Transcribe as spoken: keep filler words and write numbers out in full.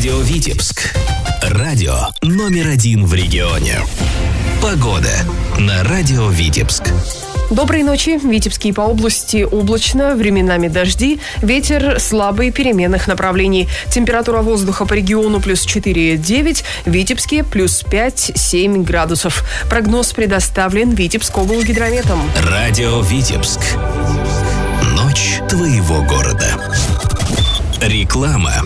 Радио Витебск. Радио номер один в регионе. Погода на Радио Витебск. Доброй ночи. В Витебске и по области облачно, временами дожди, ветер слабый переменных направлений. Температура воздуха по региону плюс четыре-девять, в Витебске плюс пять-семь градусов. Прогноз предоставлен Витебскоблгидрометом. Радио Витебск. Ночь твоего города. Реклама.